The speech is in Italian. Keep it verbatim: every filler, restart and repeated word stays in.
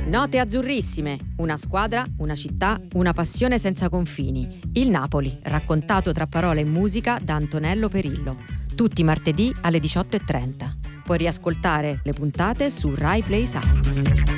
Note azzurrissime, una squadra, una città, una passione senza confini. Il Napoli, raccontato tra parole e musica da Antonello Perillo. Tutti martedì alle diciotto e trenta. Puoi riascoltare le puntate su Rai Play Sound.